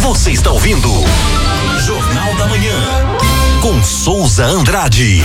Você está ouvindo Jornal da Manhã com Souza Andrade.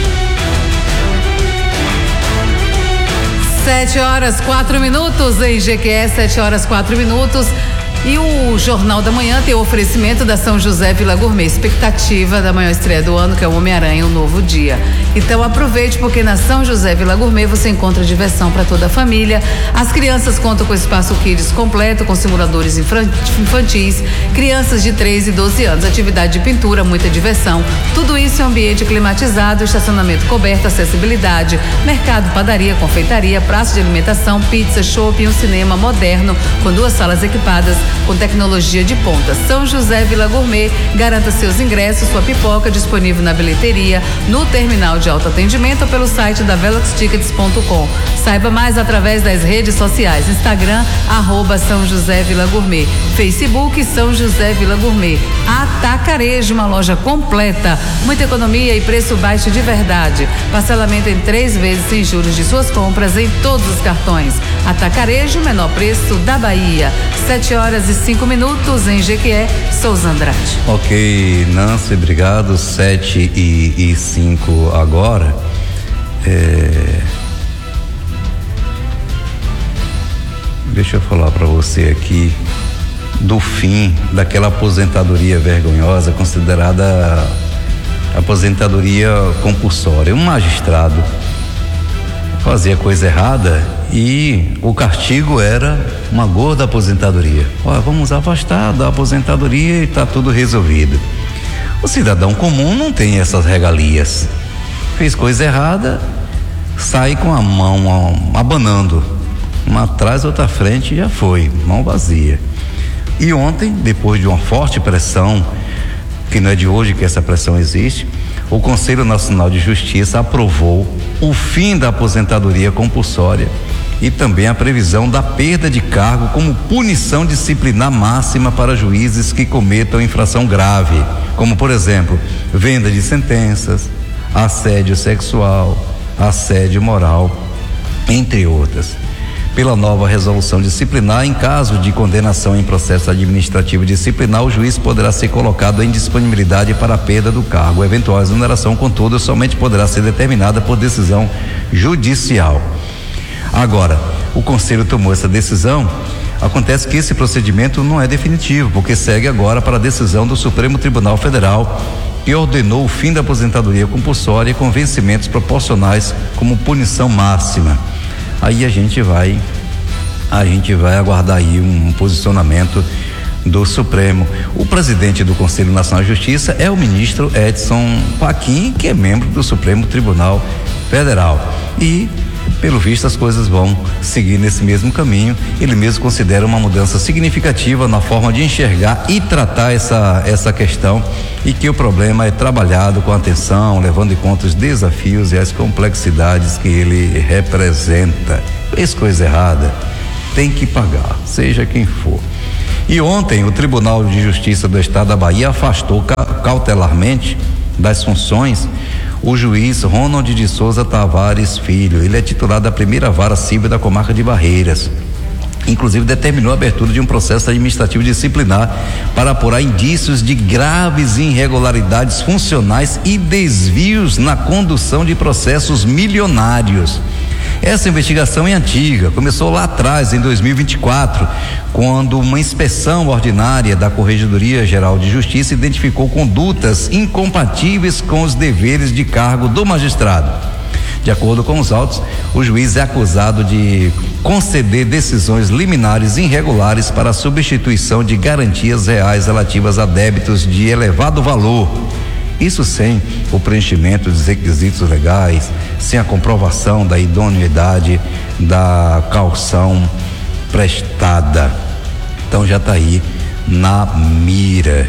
7h04 em Jequié, 7h04. E o Jornal da Manhã tem o oferecimento da São José Vila Gourmet, expectativa da maior estreia do ano, que é o Homem-Aranha, um novo dia. Então aproveite, porque na São José Vila Gourmet você encontra diversão para toda a família. As crianças contam com espaço kids completo, com simuladores infantis, crianças de 3 e 12 anos, atividade de pintura, muita diversão. Tudo isso em ambiente climatizado, estacionamento coberto, acessibilidade, mercado, padaria, confeitaria, praça de alimentação, pizza, shopping, um cinema moderno, com 2 salas equipadas, com tecnologia de ponta. São José Vila Gourmet, garanta seus ingressos, sua pipoca disponível na bilheteria, no terminal de autoatendimento ou pelo site da veloxtickets.com. Saiba mais através das redes sociais, Instagram, @São José Vila Gourmet, Facebook São José Vila Gourmet. Atacarejo, uma loja completa, muita economia e preço baixo de verdade. Parcelamento em 3 vezes sem juros de suas compras em todos os cartões. Atacarejo, menor preço da Bahia. 7h05 em Jequié, Souza Andrade. Ok, Nancy, obrigado. 7h05 agora. Deixa eu falar para você aqui do fim daquela aposentadoria vergonhosa considerada aposentadoria compulsória. Um magistrado fazia coisa errada e o castigo era uma gorda aposentadoria. Olha, vamos afastar da aposentadoria e tá tudo resolvido. O cidadão comum não tem essas regalias. Fez coisa errada, sai com a mão abanando, uma atrás, outra à frente, já foi, mão vazia. E ontem, depois de uma forte pressão, que não é de hoje que essa pressão existe, o Conselho Nacional de Justiça aprovou o fim da aposentadoria compulsória e também a previsão da perda de cargo como punição disciplinar máxima para juízes que cometam infração grave, como, por exemplo, venda de sentenças, assédio sexual, assédio moral, entre outras. Pela nova resolução disciplinar, em caso de condenação em processo administrativo disciplinar, o juiz poderá ser colocado em disponibilidade para a perda do cargo. A eventual exoneração, contudo, somente poderá ser determinada por decisão judicial. Agora, o Conselho tomou essa decisão. Acontece que esse procedimento não é definitivo, porque segue agora para a decisão do Supremo Tribunal Federal, que ordenou o fim da aposentadoria compulsória com vencimentos proporcionais como punição máxima. Aí a gente vai aguardar aí um posicionamento do Supremo. O presidente do Conselho Nacional de Justiça é o ministro Edson Fachin, que é membro do Supremo Tribunal Federal. E, pelo visto, as coisas vão seguir nesse mesmo caminho. Ele mesmo considera uma mudança significativa na forma de enxergar e tratar essa questão, e que o problema é trabalhado com atenção, levando em conta os desafios e as complexidades que ele representa. Fez coisa errada, tem que pagar, seja quem for. E ontem o Tribunal de Justiça do Estado da Bahia afastou cautelarmente das funções o juiz Ronald de Souza Tavares Filho. Ele é titular da primeira vara civil da comarca de Barreiras. Inclusive determinou a abertura de um processo administrativo disciplinar para apurar indícios de graves irregularidades funcionais e desvios na condução de processos milionários. Essa investigação é antiga, começou lá atrás, em 2024, quando uma inspeção ordinária da Corregedoria Geral de Justiça identificou condutas incompatíveis com os deveres de cargo do magistrado. De acordo com os autos, o juiz é acusado de conceder decisões liminares irregulares para a substituição de garantias reais relativas a débitos de elevado valor. Isso sem o preenchimento dos requisitos legais, sem a comprovação da idoneidade da caução prestada. Então já está aí na mira,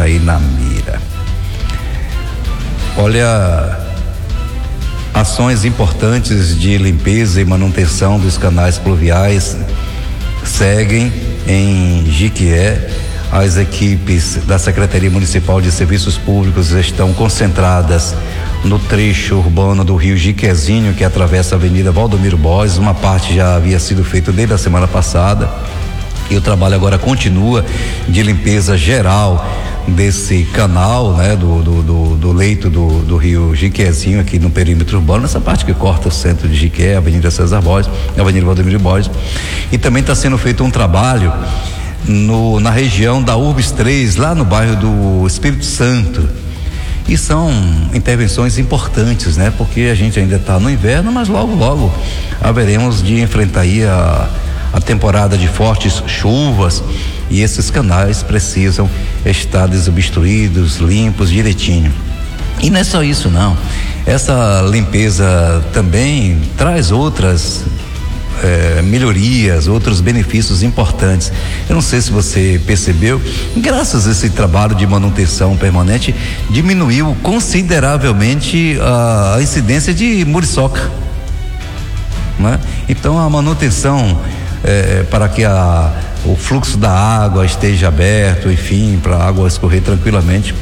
Olha, ações importantes de limpeza e manutenção dos canais pluviais seguem em Jequié. As equipes da Secretaria Municipal de Serviços Públicos estão concentradas no trecho urbano do rio Jiquezinho, que atravessa a Avenida Valdomiro Borges. Uma parte já havia sido feita desde a semana passada. E o trabalho agora continua de limpeza geral desse canal, né, do leito do rio Jiquezinho aqui no perímetro urbano, nessa parte que corta o centro de Jiqué, Avenida César Borges, Avenida Valdemiro Borges. E também está sendo feito um trabalho na região da Urbis 3, lá no bairro do Espírito Santo. E são intervenções importantes, né? Porque a gente ainda está no inverno, mas logo haveremos de enfrentar aí a temporada de fortes chuvas, e esses canais precisam estar desobstruídos, limpos direitinho. E não é só isso não, essa limpeza também traz outras melhorias, outros benefícios importantes. Eu não sei se você percebeu, graças a esse trabalho de manutenção permanente, diminuiu consideravelmente a incidência de muriçoca, né? Então a manutenção para que o fluxo da água esteja aberto, enfim, para a água escorrer tranquilamente,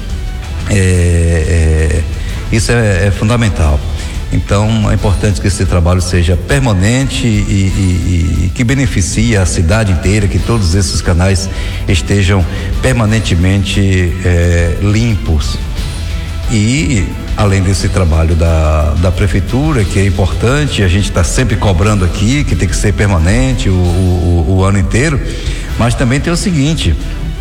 isso é fundamental. Então é importante que esse trabalho seja permanente e que beneficie a cidade inteira, que todos esses canais estejam permanentemente limpos. E além desse trabalho da prefeitura, que é importante, a gente está sempre cobrando aqui que tem que ser permanente o ano inteiro, mas também tem o seguinte,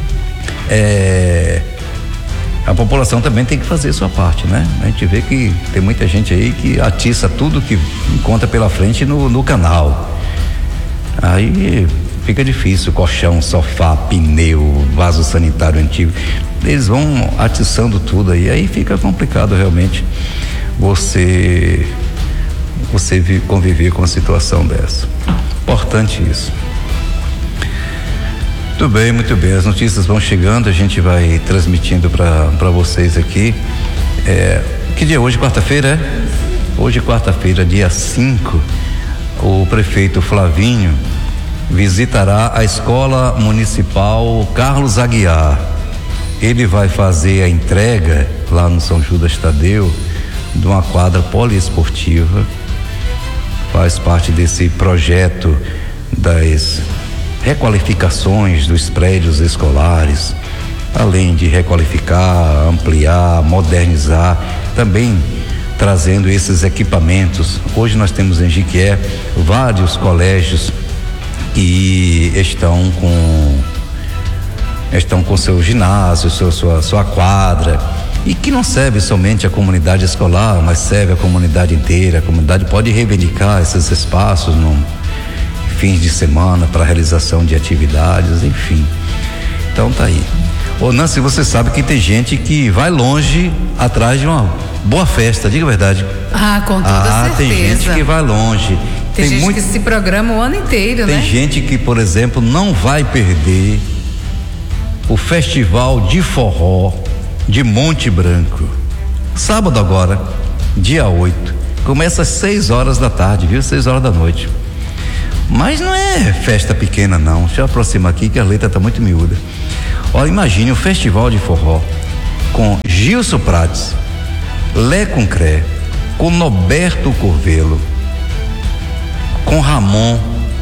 a população também tem que fazer a sua parte, né? A gente vê que tem muita gente aí que atiça tudo que encontra pela frente no canal. Aí fica difícil, colchão, sofá, pneu, vaso sanitário antigo, eles vão atiçando tudo aí fica complicado realmente você conviver com uma situação dessa. Importante isso. Muito bem, as notícias vão chegando, a gente vai transmitindo para vocês aqui. Que dia é hoje? Quarta-feira, Hoje, quarta-feira, dia 5, o prefeito Flavinho visitará a Escola Municipal Carlos Aguiar. Ele vai fazer a entrega lá no São Judas Tadeu de uma quadra poliesportiva. Faz parte desse projeto das requalificações dos prédios escolares, além de requalificar, ampliar, modernizar, também trazendo esses equipamentos. Hoje nós temos em Jiqué vários colégios que estão com seu ginásio, sua quadra, e que não serve somente a comunidade escolar, mas serve a comunidade inteira. A comunidade pode reivindicar esses espaços no fins de semana para realização de atividades, enfim. Então tá aí. Ô Nancy, você sabe que tem gente que vai longe atrás de uma boa festa, diga a verdade. Com toda certeza. Tem gente que vai longe. Tem gente que se programa o ano inteiro, né? Tem gente que, por exemplo, não vai perder o Festival de Forró de Monte Branco. Sábado agora, dia 8. Começa às 6 horas da tarde, viu? 6 horas da noite. Mas não é festa pequena não, deixa eu aproximar aqui que a letra tá muito miúda. Olha, imagine um festival de forró com Gilson Prates, Lé Concré, com Norberto Corvelo, com Ramon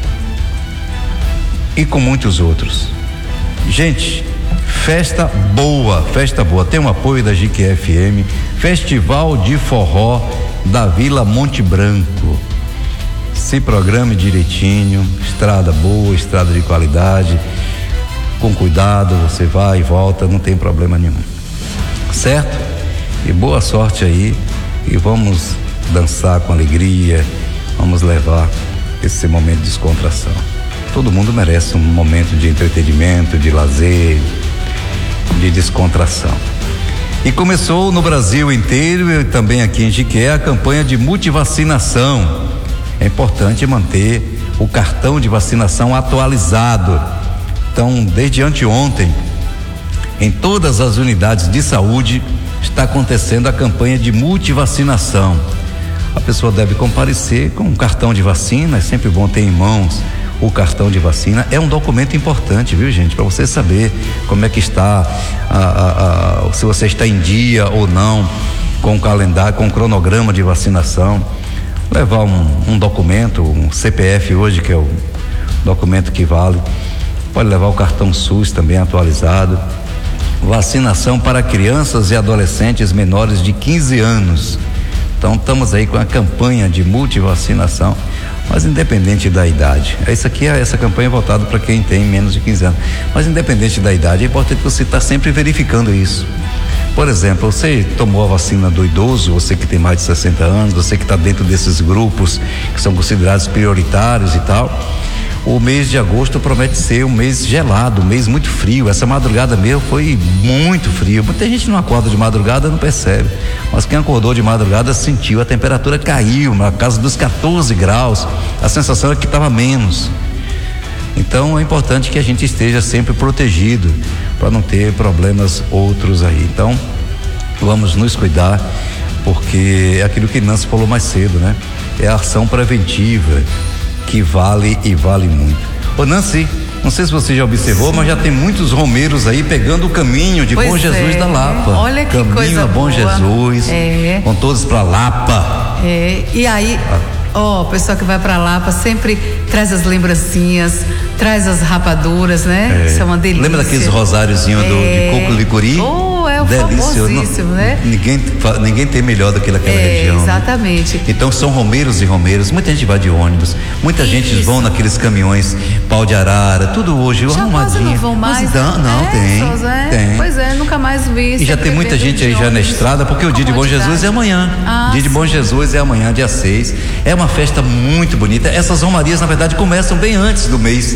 e com muitos outros. Gente, festa boa, tem um apoio da Jiqué FM, Festival de Forró da Vila Monte Branco. Se programe direitinho, estrada boa, estrada de qualidade, com cuidado, você vai e volta, não tem problema nenhum, certo? E boa sorte aí, e vamos dançar com alegria, vamos levar esse momento de descontração. Todo mundo merece um momento de entretenimento, de lazer, de descontração. E começou no Brasil inteiro e também aqui em Jiqué a campanha de multivacinação. É importante manter o cartão de vacinação atualizado. Então, desde anteontem, em todas as unidades de saúde, está acontecendo a campanha de multivacinação. A pessoa deve comparecer com um cartão de vacina, é sempre bom ter em mãos o cartão de vacina. É um documento importante, viu, gente? Para você saber como é que está, se você está em dia ou não com o calendário, com o cronograma de vacinação. Levar um documento, um CPF hoje, que é o documento que vale. pode levar o cartão SUS também atualizado. Vacinação para crianças e adolescentes menores de 15 anos. Então estamos aí com a campanha de multivacinação, mas independente da idade. Essa campanha é voltada para quem tem menos de 15 anos. Mas independente da idade, é importante você estar sempre verificando isso. Por exemplo, você tomou a vacina do idoso, você que tem mais de 60 anos, você que está dentro desses grupos que são considerados prioritários e tal. O mês de agosto promete ser um mês gelado, um mês muito frio. Essa madrugada mesmo foi muito frio. Muita gente não acorda de madrugada, não percebe. Mas quem acordou de madrugada sentiu, a temperatura caiu na casa dos 14 graus. A sensação é que estava menos. Então é importante que a gente esteja sempre protegido para não ter problemas outros aí. Então vamos nos cuidar, porque é aquilo que Nancy falou mais cedo, né? É a ação preventiva que vale e vale muito. Ô Nancy, não sei se você já observou, mas já tem muitos romeiros aí pegando o caminho de Bom Jesus da Lapa. Olha que caminho coisa a Bom boa. Jesus, vão todos para Lapa. E aí, o pessoal que vai para Lapa sempre traz as lembrancinhas, traz as rapaduras, né? Isso é uma delícia. Lembra daqueles rosáriozinhos de coco licuri? É o famosíssimo, né? Ninguém tem melhor do que aquela região. Exatamente. Né? Então são romeiros e romeiros. Muita gente vai de ônibus, muita gente vão naqueles caminhões Pau de Arara, tudo hoje arrumadinho. Não vão mais. Tem. Pois é, nunca mais vi. E já tem muita gente aí já na estrada, porque o dia de Bom Jesus é amanhã. O dia de Bom Jesus é amanhã, dia 6. É uma festa muito bonita. Essas romarias, na verdade, começam bem antes do mês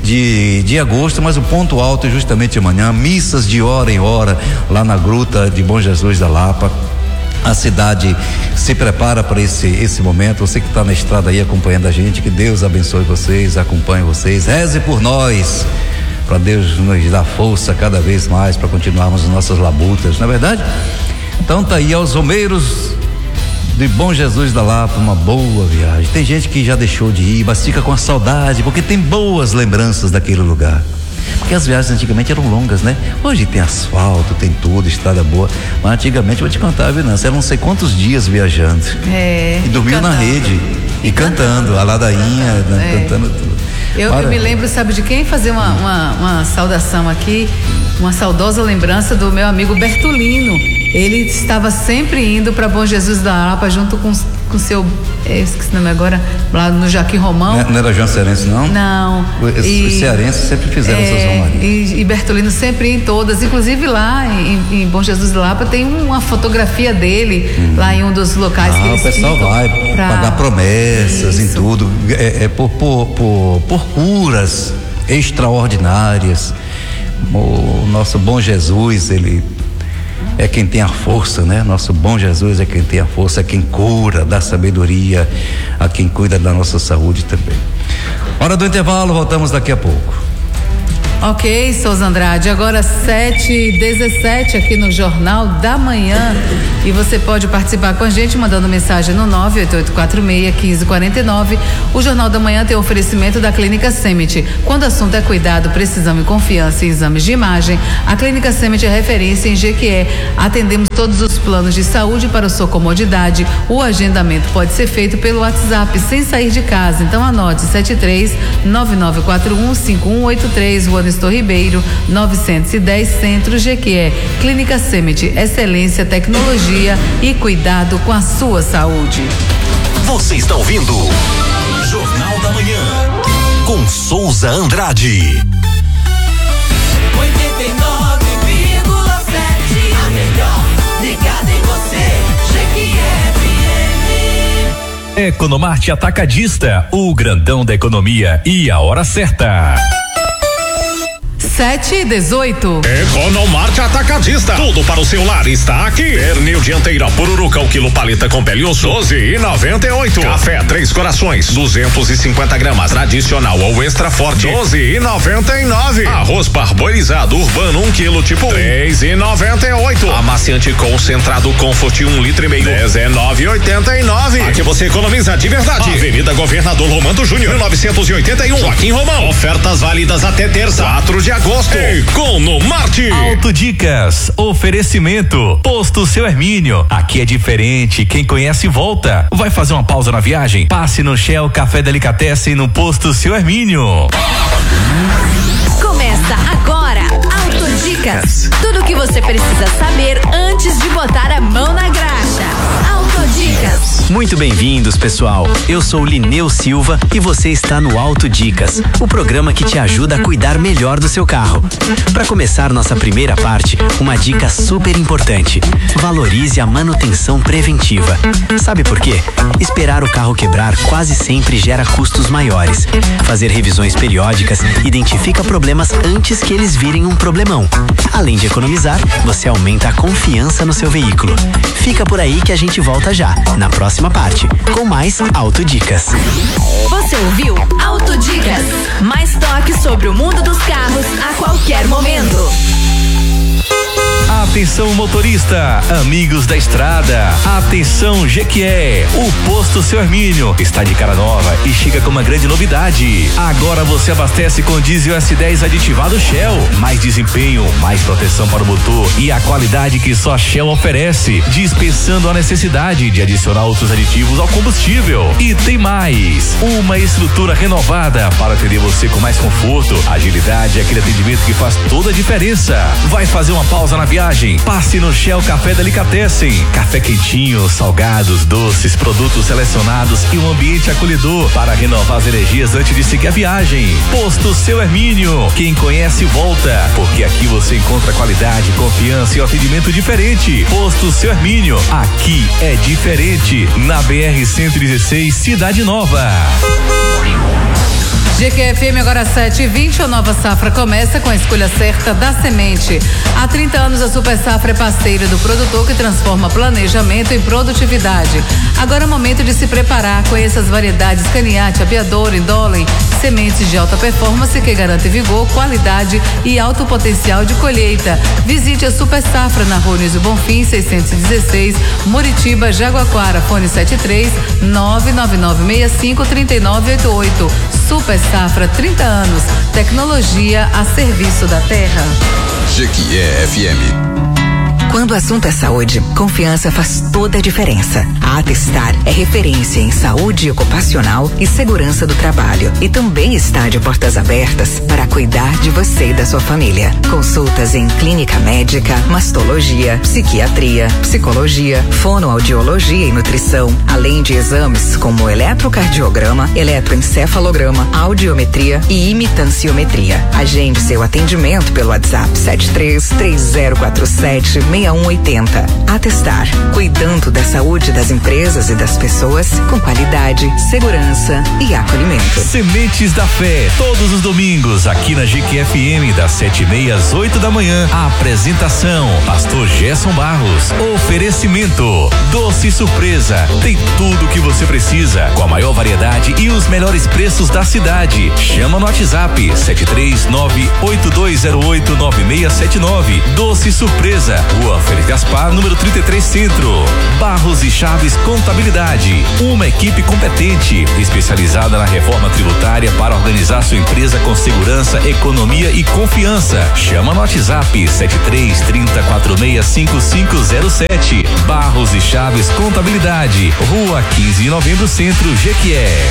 de agosto, mas o ponto alto é justamente amanhã. Missas de hora em hora lá na gruta de Bom Jesus da Lapa. A cidade se prepara para esse momento. Você que está na estrada aí acompanhando a gente, que Deus abençoe vocês, acompanhe vocês, reze por nós, para Deus nos dar força cada vez mais para continuarmos nossas labutas, não é verdade? Então tá aí aos romeiros de Bom Jesus da Lapa, uma boa viagem. Tem gente que já deixou de ir, mas fica com a saudade, porque tem boas lembranças daquele lugar. Porque as viagens antigamente eram longas, né? Hoje tem asfalto, tem tudo, estrada boa. Mas antigamente, vou te contar, viu, Nancy? Eram não sei quantos dias viajando. E dormiu na rede. E cantando, a ladainha, cantando tudo. Eu me lembro, sabe de quem? Fazer uma saudação aqui, uma saudosa lembrança do meu amigo Bertolino. Ele estava sempre indo para Bom Jesus da Lapa junto com seu, esqueci o nome agora, lá no Joaquim Romão. Não era João Cearense, não? Não. Os cearenses sempre fizeram essas romarias. E Bertolino sempre ia em todas, inclusive lá em Bom Jesus da Lapa tem uma fotografia dele lá em um dos locais que eles o pessoal vai pagar promessas em tudo, por curas extraordinárias. O nosso Bom Jesus, ele é quem tem a força, né? Nosso Bom Jesus é quem tem a força, é quem cura, dá sabedoria a quem cuida da nossa saúde também. Hora do intervalo, voltamos daqui a pouco. Ok, Souza Andrade, agora 7h17 aqui no Jornal da Manhã, e você pode participar com a gente mandando mensagem no 98846-1549. O Jornal da Manhã tem oferecimento da Clínica Semit. Quando o assunto é cuidado, precisão e confiança em exames de imagem, a Clínica Semit é referência em Jequié. Atendemos todos os planos de saúde para sua comodidade. O agendamento pode ser feito pelo WhatsApp sem sair de casa. Então anote: 73-9941-5183, Rua Nestor Ribeiro, 910 Centro, Jequié. Clínica Semit, excelência, tecnologia e cuidado com a sua saúde. Você está ouvindo Jornal da Manhã com Souza Andrade. 89,7, a melhor ligada em você, Jequié FM. Economarte Atacadista, o grandão da economia e a hora certa. 7h18. Economarte Atacadista. Tudo para o seu lar está aqui. Pernil dianteira pururuca, o quilo paleta com pele e osso, 12,98. Café Três Corações, 250 gramas, tradicional ou extra forte, 12,99. Arroz parboilizado urbano, 1 quilo tipo 3,98. Amaciante concentrado Comfort, 1,5 litro, 19,89. Aqui você economiza de verdade. Avenida Governador Romano Júnior, 1981, Joaquim Romão. Ofertas válidas até terça, 4 de agosto. Economarte. Autodicas, oferecimento, Posto Seu Hermínio. Aqui é diferente, quem conhece volta. Vai fazer uma pausa na viagem? Passe no Shell Café Delicatessen no Posto Seu Hermínio. Começa agora, Autodicas. Tudo o que você precisa saber antes de botar a mão na graxa. Autodicas. Muito bem-vindos, pessoal. Eu sou Lineu Silva e você está no Autodicas, o programa que te ajuda a cuidar melhor do seu carro. Para começar nossa primeira parte, uma dica super importante: valorize a manutenção preventiva. Sabe por quê? Esperar o carro quebrar quase sempre gera custos maiores. Fazer revisões periódicas identifica problemas antes que eles virem um problemão. Além de economizar, você aumenta a confiança no seu veículo. Fica por aí que a gente volta já, na próxima parte, com mais Autodicas. Você ouviu Autodicas. Mais toques sobre o mundo dos carros a qualquer momento. Atenção motorista, amigos da estrada, atenção Jequié, o posto Seu Hermínio está de cara nova e chega com uma grande novidade. Agora você abastece com diesel S10 aditivado Shell, mais desempenho, mais proteção para o motor e a qualidade que só a Shell oferece, dispensando a necessidade de adicionar outros aditivos ao combustível. E tem mais, uma estrutura renovada para atender você com mais conforto, agilidade e aquele atendimento que faz toda a diferença. Vai fazer uma pausa na viagem? Passe no Shell Café Delicatessen. Café quentinho, salgados, doces, produtos selecionados e um ambiente acolhedor para renovar as energias antes de seguir a viagem. Posto Seu Hermínio. Quem conhece volta, porque aqui você encontra qualidade, confiança e um atendimento diferente. Posto Seu Hermínio. Aqui é diferente. Na BR-116, Cidade Nova. GQFM agora 7h20, a nova safra começa com a escolha certa da semente. Há 30 anos a Super Safra é parceira do produtor que transforma planejamento em produtividade. Agora é o momento de se preparar. Conheça as variedades Caniate, Abiador, Indolem, sementes de alta performance que garantem vigor, qualidade e alto potencial de colheita. Visite a Super Safra na Rua Nísio Bonfim, 616, Muritiba, Jaguaquara, fone 73 99965 3988. Super Safra, 30 anos. Tecnologia a serviço da terra. Jequié FM. Quando o assunto é saúde, confiança faz toda a diferença. A Atestar é referência em saúde ocupacional e segurança do trabalho e também está de portas abertas para cuidar de você e da sua família. Consultas em clínica médica, mastologia, psiquiatria, psicologia, fonoaudiologia e nutrição, além de exames como eletrocardiograma, eletroencefalograma, audiometria e imitanciometria. Agende seu atendimento pelo WhatsApp 7330476180. Atestar, cuidando da saúde das empresas e das pessoas com qualidade, segurança e acolhimento. Sementes da Fé, todos os domingos aqui na GQFM das 7h30 às 8 da manhã. A apresentação, Pastor Gerson Barros. Oferecimento, Doce Surpresa, tem tudo o que você precisa, com a maior variedade e os melhores preços da cidade. Chama no WhatsApp 73982089679. Doce Surpresa, Rua Félix Gaspar, número 33 Centro. Barros e Chaves Contabilidade, uma equipe competente, especializada na reforma tributária para organizar sua empresa com segurança, economia e confiança. Chama no WhatsApp 7330465507. Barros e Chaves Contabilidade, Rua 15 de Novembro Centro, Jequié.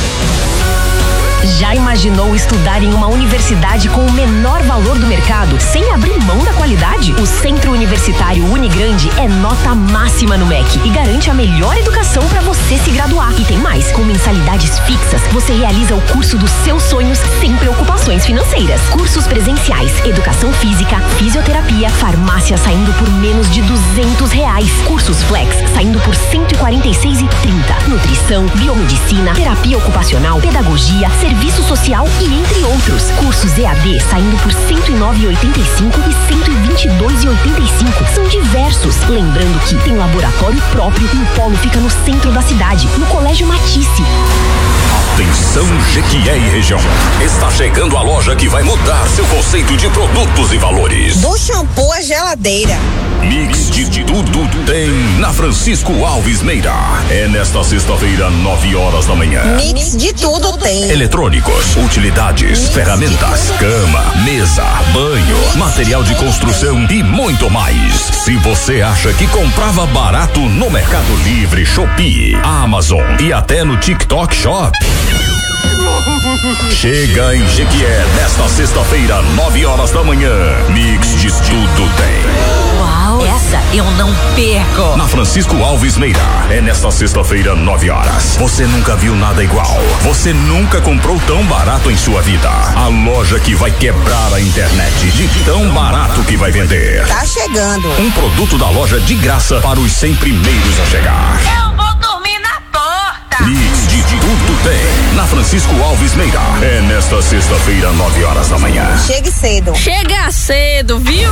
Já imaginou estudar em uma universidade com o menor valor do mercado, sem abrir mão da qualidade? O Centro Universitário Unigrande é nota máxima no MEC e garante a melhor educação para você se graduar. E tem mais, com mensalidades fixas, você realiza o curso dos seus sonhos sem preocupações financeiras. Cursos presenciais, educação física, fisioterapia, farmácia saindo por menos de R$200. Cursos flex saindo por R$146,30. Nutrição, biomedicina, terapia ocupacional, pedagogia, serviço social e entre outros. Cursos EAD saindo por R$109,85 e R$122,85. São diversos. Lembrando que tem laboratório próprio e o polo fica no centro da cidade, no Colégio Matisse. Atenção Jequié e região. Está chegando a loja que vai mudar seu conceito de produtos e valores. Do shampoo à geladeira. Mix de tudo tem na Francisco Alves Meira. É nesta sexta-feira, 9 horas da manhã. Mix de tudo tem. Eletrônicos, utilidades, ferramentas, cama, mesa, banho, material de construção e muito mais. Se você acha que comprava barato no Mercado Livre, Shopee, Amazon e até no TikTok Shop, Chega em Jequié nesta sexta-feira, 9 horas da manhã. Mix de tudo tem. Uau, essa eu não perco. Na Francisco Alves Meira. É nesta sexta-feira, 9 horas. Você nunca viu nada igual. Você nunca comprou tão barato em sua vida. A loja que vai quebrar a internet de tão barato que vai vender. Tá chegando. Um produto da loja de graça para os 100 primeiros a chegar. Eu vou dormir na porta. Mix de tudo tem. Na Francisco Alves Meira. É nesta sexta-feira, 9 horas da manhã. Chegue cedo. Chega cedo, viu?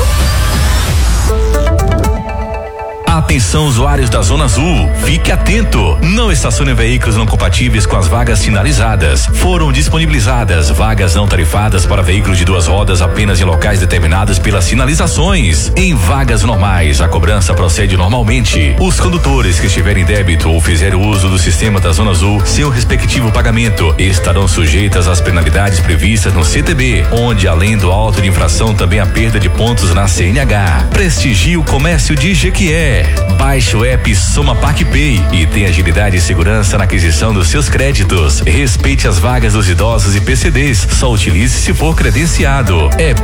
Atenção, usuários da Zona Azul, fique atento. Não estacione veículos não compatíveis com as vagas sinalizadas. Foram disponibilizadas vagas não tarifadas para veículos de 2 rodas apenas em locais determinados pelas sinalizações. Em vagas normais, a cobrança procede normalmente. Os condutores que estiverem em débito ou fizerem uso do sistema da Zona Azul, seu respectivo pagamento, estarão sujeitas às penalidades previstas no CTB, onde além do auto de infração também a perda de pontos na CNH. Prestigie o comércio de Jequié. Baixe o app Soma PacPay e tenha agilidade e segurança na aquisição dos seus créditos. Respeite as vagas dos idosos e PCDs. Só utilize se for credenciado. É